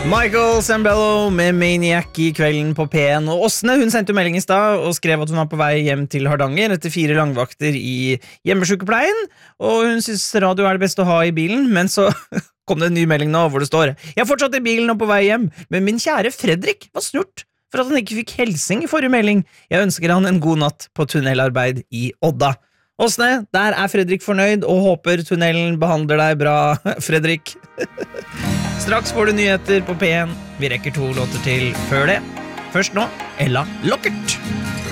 Michael Sambello med Maniac I kvelden på P1. Og Åsne, hun sendte jo melding I sted og skrev at hun var på vei hjem til Hardanger etter 4 langvakter I hjemmesykepleien, og hun synes radio det beste å ha I bilen, men så kom det en ny melding nå hvor det står: Jeg er fortsatt I bilen og på vei hjem, men min kjære Fredrik var snurt for at han ikke fikk helsing I forrige melding. Jeg ønsker han en god natt på tunnelarbeid I Odda. Åsne, der Fredrik fornøyd og håper tunnelen behandler deg bra, Fredrik. Straks får du nyheter på P1. Vi rekker 2 låter til før det. Først nå, Ella Lockert.